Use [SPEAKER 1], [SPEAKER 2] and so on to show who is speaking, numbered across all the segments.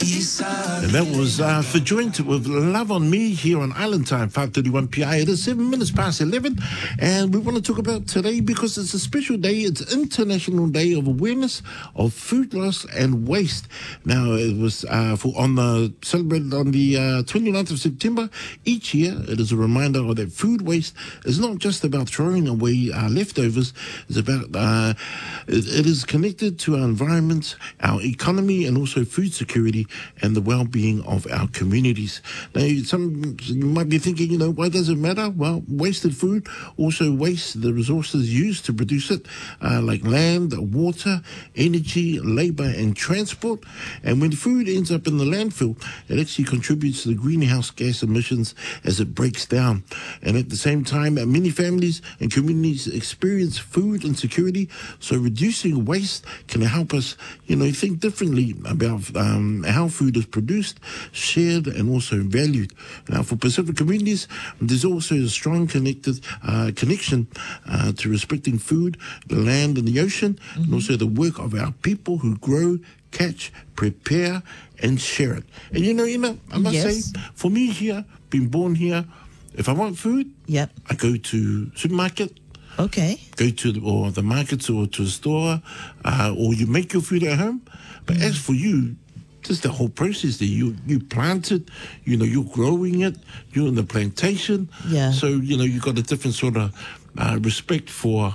[SPEAKER 1] And that was for Joint with Love on Me here on Island Time, 5:31 PI. It is 7 minutes past 11, and we want to talk about today because it's a special day. It's International Day of Awareness of Food Loss and Waste. Now, it was celebrated on the 29th of September each year. It is a reminder that food waste is not just about throwing away leftovers. It's about it is connected to our environment, our economy, and also food security and the well-being of our communities. Now, you might be thinking, why does it matter? Well, wasted food also wastes the resources used to produce it, like land, water, energy, labor, and transport. And when food ends up in the landfill, it actually contributes to the greenhouse gas emissions as it breaks down. And at the same time, many families and communities experience food insecurity. So reducing waste can help us, think differently about how food is produced, shared, and also valued. Now, for Pacific communities, there's also a strong connection to respecting food, the land, and the ocean, and also the work of our people who grow, catch, prepare, and share it. And I must say, for me here, being born here, if I want food, I go to supermarket.
[SPEAKER 2] Okay.
[SPEAKER 1] Go to the markets or to a store, or you make your food at home. But as for you, just the whole process there. You plant it, you're growing it, you're in the plantation.
[SPEAKER 2] Yeah.
[SPEAKER 1] So, you've got a different sort of respect for,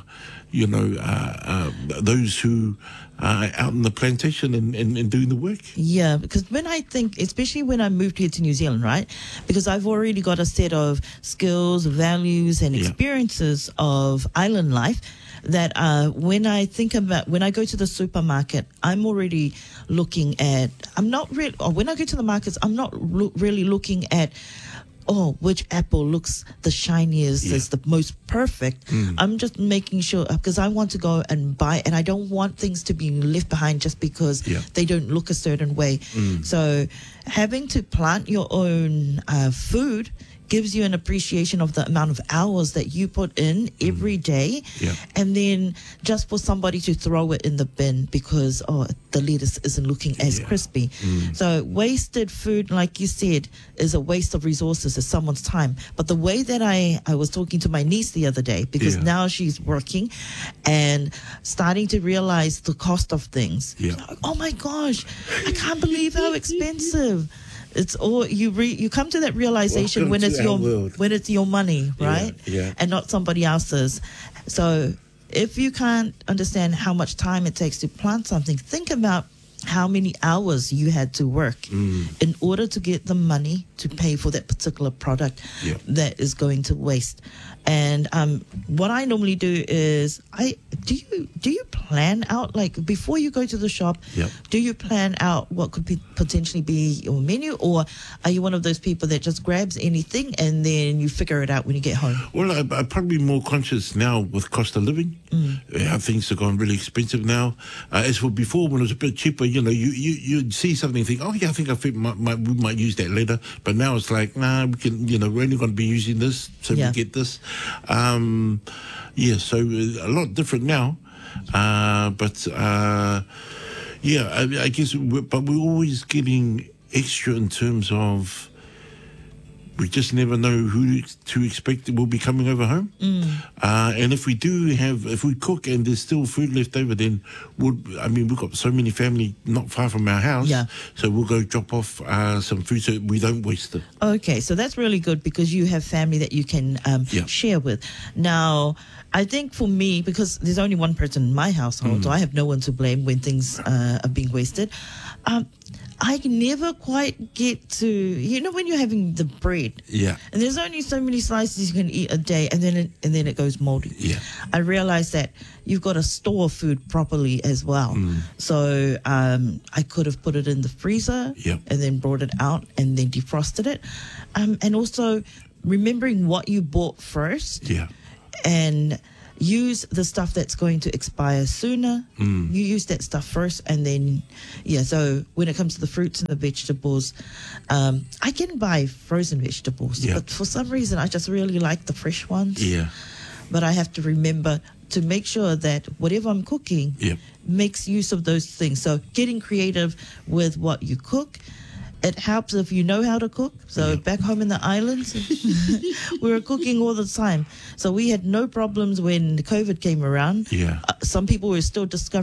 [SPEAKER 1] those who are out in the plantation and doing the work.
[SPEAKER 2] Yeah, because when I think, especially when I moved here to New Zealand, right? Because I've already got a set of skills, values, and experiences of island life that when I go to the supermarket, I'm already looking at, when I go to the markets, I'm not really looking at, which apple looks the shiniest, is the most perfect. I'm just making sure, because I want to go and buy, and I don't want things to be left behind just because they don't look a certain way. So having to plant your own food gives you an appreciation of the amount of hours that you put in every day. And then just for somebody to throw it in the bin because the lettuce isn't looking as crispy. So wasted food, like you said, is a waste of resources, is someone's time. But the way that I was talking to my niece the other day, because now she's working and starting to realize the cost of things. Like, oh my gosh, I can't believe how expensive. It's all you come to that realization when it's your money, right? And not somebody else's. So if you can't understand how much time it takes to plant something, think about how many hours you had to work in order to get the money to pay for that particular product that is going to waste. And what I normally do is, do you plan out, like before you go to the shop, do you plan out what could potentially be your menu, or are you one of those people that just grabs anything and then you figure it out when you get home?
[SPEAKER 1] Well, I'm probably more conscious now with cost of living. How things have gone really expensive now. As for before, when it was a bit cheaper, you'd see something and think, I think we might use that later. But now it's like, nah, we can, we're only going to be using this, so we get this. So a lot different now. I guess, but we're always getting extra in terms of, we just never know who to expect will be coming over home. And if we cook and there's still food left over, then we've got so many family not far from our house. So we'll go drop off some food so we don't waste it.
[SPEAKER 2] Okay, so that's really good because you have family that you can share with. Now, I think for me, because there's only one person in my household, so I have no one to blame when things are being wasted. I never quite get to, when you're having the bread, and there's only so many slices you can eat a day, and then it goes moldy. I realize that you've got to store food properly as well. So I could have put it in the freezer and then brought it out and then defrosted it, and also remembering what you bought first, and use the stuff that's going to expire sooner. You use that stuff first, and then, so when it comes to the fruits and the vegetables, I can buy frozen vegetables, but for some reason I just really like the fresh ones. but I have to remember to make sure that whatever I'm cooking
[SPEAKER 1] Yep.
[SPEAKER 2] makes use of those things. So getting creative with what you cook. It helps if you know how to cook. So back home in the islands, we were cooking all the time. So we had no problems when COVID came around.
[SPEAKER 1] Yeah.
[SPEAKER 2] Some people were still discovering